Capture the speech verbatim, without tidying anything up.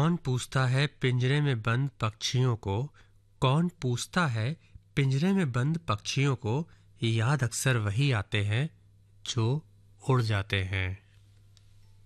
कौन पूछता है पिंजरे में बंद पक्षियों को, कौन पूछता है पिंजरे में बंद पक्षियों को, याद अक्सर वही आते हैं जो उड़ जाते हैं।